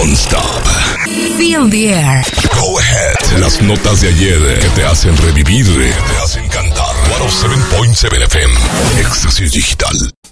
Non-stop. Feel the air. Go ahead. Las notas de ayer que te hacen revivir, que te hacen cantar. 107.7 FM. Éxtasis Digital.